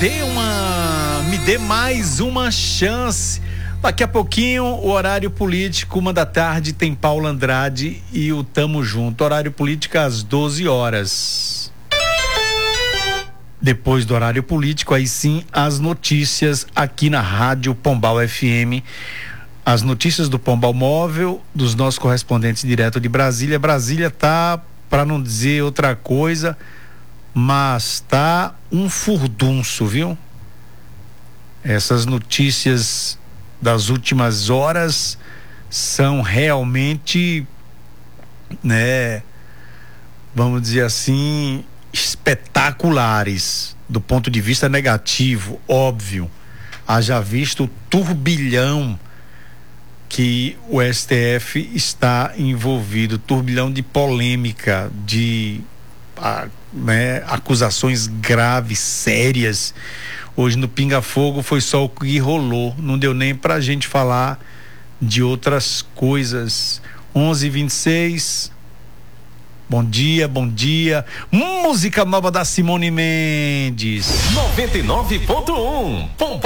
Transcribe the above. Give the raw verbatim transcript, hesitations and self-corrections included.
dê uma, me dê mais uma chance. Daqui a pouquinho, o horário político, uma da tarde, tem Paulo Andrade e o Tamo Junto. Horário político às doze horas. Depois do horário político, aí sim, as notícias aqui na Rádio Pombal F M. As notícias do Pombal Móvel, dos nossos correspondentes direto de Brasília. Brasília tá, para não dizer outra coisa, mas tá um furdunço, viu? Essas notícias das últimas horas são realmente, né, vamos dizer assim, espetaculares do ponto de vista negativo, óbvio. Haja visto o turbilhão que o S T F está envolvido, turbilhão de polêmica, de a, né, acusações graves, sérias. Hoje no Pinga Fogo foi só o que rolou, não deu nem pra gente falar de outras coisas. onze e vinte e seis. Bom dia, bom dia. Música nova da Simone Mendes. noventa e nove ponto um.